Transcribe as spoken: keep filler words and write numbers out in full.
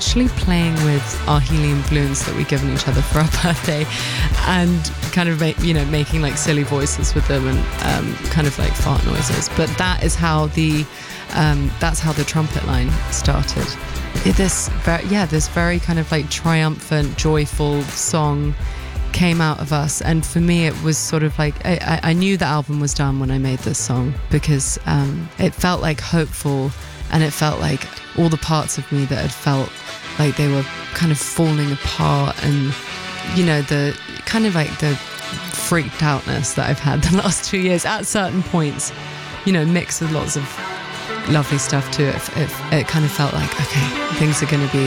actually playing with our helium balloons that we'd given each other for our birthday, and kind of make, you know, making like silly voices with them and um, kind of like fart noises. But that is how the um, that's how the trumpet line started. It, this very, yeah, this very kind of like triumphant, joyful song came out of us, and for me it was sort of like I, I knew the album was done when I made this song, because um, it felt like hopeful, and it felt like all the parts of me that had felt like they were kind of falling apart, and you know, the kind of like the freaked outness that I've had the last two years at certain points, you know, mixed with lots of lovely stuff too. It, it, it kind of felt like, okay, things are going to be